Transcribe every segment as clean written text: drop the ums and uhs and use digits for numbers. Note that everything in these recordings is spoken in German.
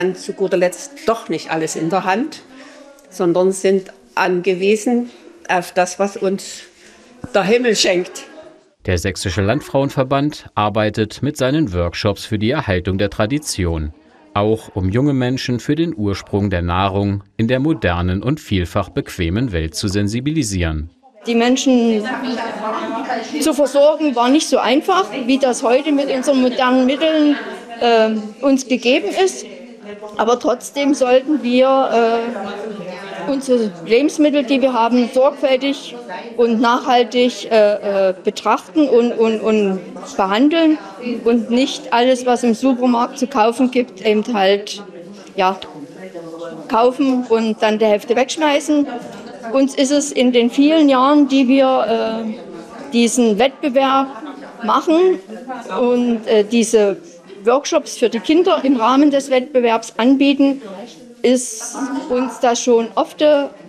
Zu guter Letzt doch nicht alles in der Hand, sondern sind angewiesen auf das, was uns der Himmel schenkt. Der Sächsische Landfrauenverband arbeitet mit seinen Workshops für die Erhaltung der Tradition, auch um junge Menschen für den Ursprung der Nahrung in der modernen und vielfach bequemen Welt zu sensibilisieren. Die Menschen zu versorgen war nicht so einfach, wie das heute mit unseren modernen Mitteln uns gegeben ist. Aber trotzdem sollten wir unsere Lebensmittel, die wir haben, sorgfältig und nachhaltig betrachten und behandeln und nicht alles, was im Supermarkt zu kaufen gibt, eben halt kaufen und dann die Hälfte wegschmeißen. Uns ist es in den vielen Jahren, die wir diesen Wettbewerb machen und diese Workshops für die Kinder im Rahmen des Wettbewerbs anbieten, ist uns das schon oft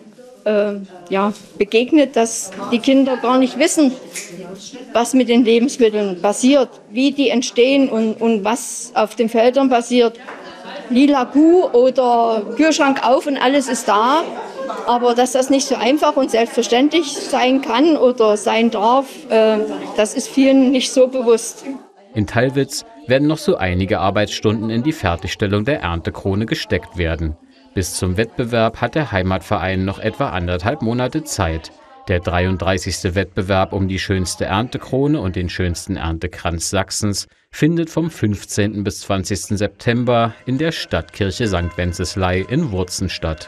begegnet, dass die Kinder gar nicht wissen, was mit den Lebensmitteln passiert, wie die entstehen und was auf den Feldern passiert. Lila Kuh oder Kühlschrank auf und alles ist da, aber dass das nicht so einfach und selbstverständlich sein kann oder sein darf, das ist vielen nicht so bewusst. In Tallwitz werden noch so einige Arbeitsstunden in die Fertigstellung der Erntekrone gesteckt werden. Bis zum Wettbewerb hat der Heimatverein noch etwa 1,5 Monate Zeit. Der 33. Wettbewerb um die schönste Erntekrone und den schönsten Erntekranz Sachsens findet vom 15. bis 20. September in der Stadtkirche St. Wenceslai in Wurzen statt.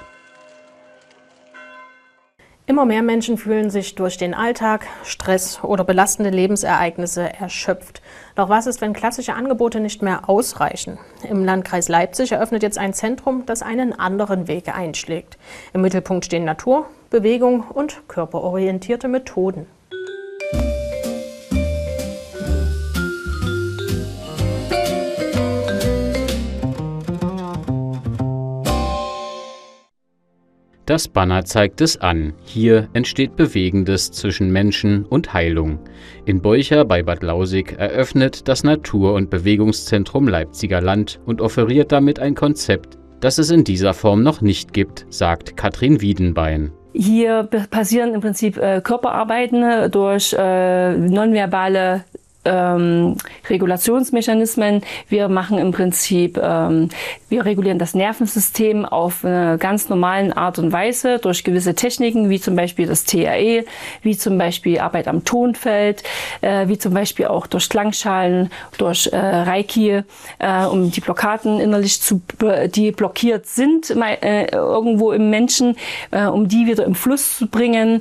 Immer mehr Menschen fühlen sich durch den Alltag, Stress oder belastende Lebensereignisse erschöpft. Doch was ist, wenn klassische Angebote nicht mehr ausreichen? Im Landkreis Leipzig eröffnet jetzt ein Zentrum, das einen anderen Weg einschlägt. Im Mittelpunkt stehen Natur, Bewegung und körperorientierte Methoden. Das Banner zeigt es an. Hier entsteht Bewegendes zwischen Menschen und Heilung. In Beucher bei Bad Lausig eröffnet das Natur- und Bewegungszentrum Leipziger Land und offeriert damit ein Konzept, das es in dieser Form noch nicht gibt, sagt Katrin Wiedenbein. Hier passieren im Prinzip Körperarbeiten durch nonverbale Regulationsmechanismen. Wir machen im Prinzip, wir regulieren das Nervensystem auf eine ganz normalen Art und Weise durch gewisse Techniken, wie zum Beispiel das TRE, wie zum Beispiel Arbeit am Tonfeld, wie zum Beispiel auch durch Klangschalen, durch Reiki, um die Blockaden innerlich die blockiert sind irgendwo im Menschen, um die wieder im Fluss zu bringen.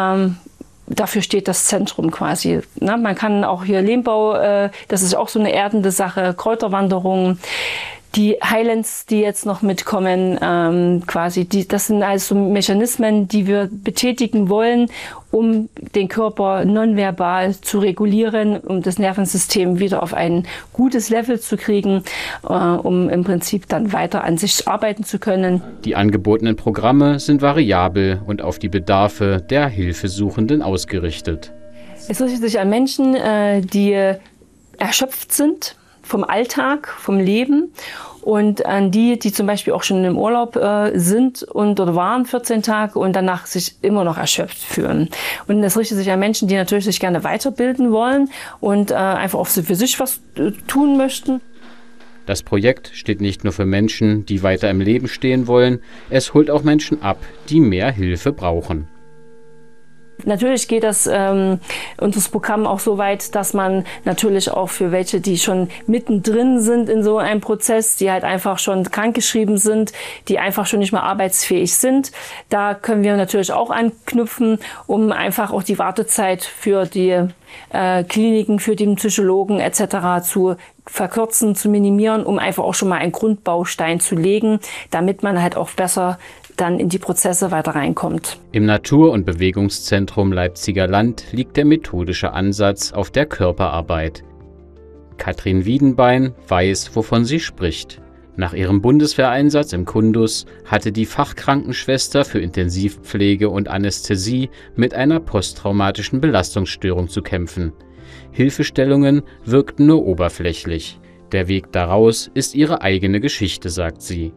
Dafür steht das Zentrum quasi. Man kann auch hier Lehmbau, das ist auch so eine erdende Sache, Kräuterwanderungen. Die Highlands, die jetzt noch mitkommen, das sind also Mechanismen, die wir betätigen wollen, um den Körper nonverbal zu regulieren, um das Nervensystem wieder auf ein gutes Level zu kriegen, um im Prinzip dann weiter an sich arbeiten zu können. Die angebotenen Programme sind variabel und auf die Bedarfe der Hilfesuchenden ausgerichtet. Es richtet sich an Menschen, die erschöpft sind vom Alltag, vom Leben, und an die zum Beispiel auch schon im Urlaub sind oder waren 14 Tage und danach sich immer noch erschöpft fühlen. Und das richtet sich an Menschen, die natürlich sich gerne weiterbilden wollen und einfach auch für sich was tun möchten. Das Projekt steht nicht nur für Menschen, die weiter im Leben stehen wollen, es holt auch Menschen ab, die mehr Hilfe brauchen. Natürlich geht unser Programm auch so weit, dass man natürlich auch für welche, die schon mittendrin sind in so einem Prozess, die halt einfach schon krankgeschrieben sind, die einfach schon nicht mehr arbeitsfähig sind, da können wir natürlich auch anknüpfen, um einfach auch die Wartezeit für die Kliniken, für den Psychologen etc. zu verkürzen, zu minimieren, um einfach auch schon mal einen Grundbaustein zu legen, damit man halt auch besser dann in die Prozesse weiter reinkommt. Im Natur- und Bewegungszentrum Leipziger Land liegt der methodische Ansatz auf der Körperarbeit. Katrin Wiedenbein weiß, wovon sie spricht. Nach ihrem Bundeswehreinsatz im Kundus hatte die Fachkrankenschwester für Intensivpflege und Anästhesie mit einer posttraumatischen Belastungsstörung zu kämpfen. Hilfestellungen wirkten nur oberflächlich. Der Weg daraus ist ihre eigene Geschichte, sagt sie.